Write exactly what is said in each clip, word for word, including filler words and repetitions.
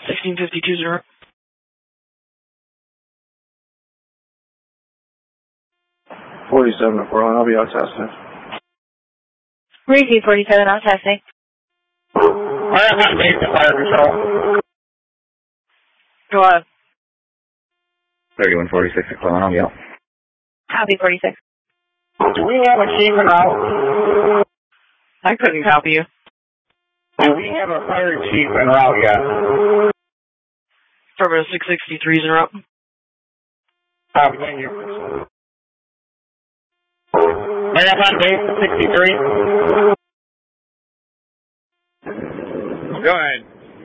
sixteen fifty-two zero. forty-seven to Portland, I'll be out testing. Repeat forty-seven, out testing. Fire hot base to fire control. Go ahead. thirty-one forty-six to Portland, I'll be out. Copy forty-six. Do we have a chief en route? I couldn't copy you. Do we have a fire chief en route yet? From a six sixty-three zero. Copy, thank you. Fire hot base to sixty-three. Go ahead.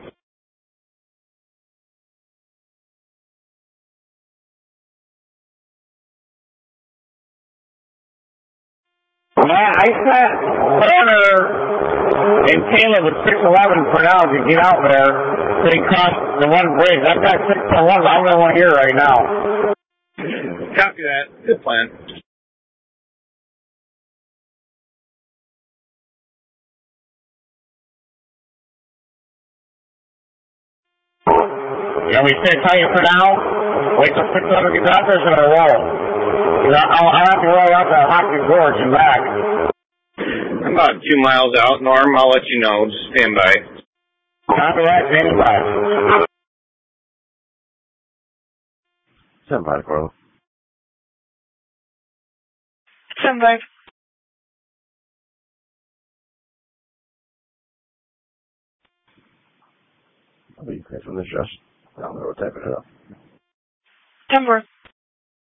Man, I sent Tanner and Caleb with six eleven for now to get out there so they cross the one bridge. I've got six eleven, I'm the only one here right now. Copy that. Good plan. Yeah, we said tell you for now, wait till six eleven gets out there, so I'll roll. I'll, I'll have to roll out to Hopkins Gorge and back. I'm about two miles out, Norm. I'll let you know. Just stand by. Copy that, standing by. Stand by, Carlos. Stand by. I'll be from this just down the road typing it up. Timber.